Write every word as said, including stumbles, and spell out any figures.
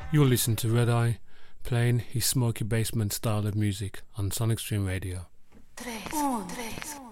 You'll listen to Red Eye playing his smoky basement style of music on Sonic Stream Radio. Tres, un, tres.